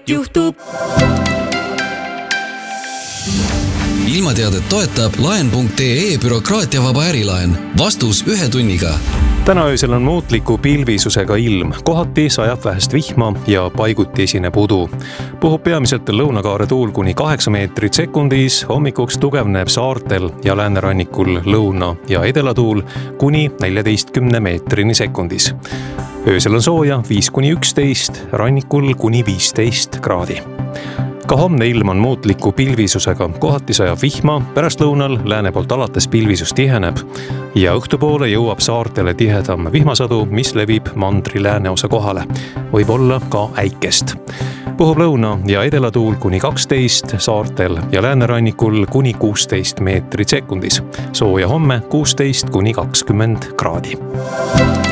juhtub. Ilmateadet toetab laen.ee bürokraatiavaba ärilaen. Vastus 1 tunniga. Täna öösel on muutliku pilvisusega ilm. Kohati sajab vähest vihma ja paiguti esineb udu. Puhub peamiselt lõunakaare tuul kuni 8 meetrit sekundis. Hommikuks tugevneb saartel ja läänerannikul lõuna- ja edelatuul kuni 14 meetrini sekundis. Öösel on sooja 5-11, rannikul kuni 15 kraadi. Ka homne ilm on muutliku pilvisusega, kohati sajab vihma, pärastlõunal lääne poolt alates pilvisus tiheneb ja õhtupoole jõuab saartele tihedam vihmasadu, mis levib mandri lääneosa kohale. Võib olla ka äikest. Puhub lõuna- ja edelatuul kuni 12, saartel ja läänerannikul kuni 16 meetrit sekundis. Sooja homme 16-20 kraadi.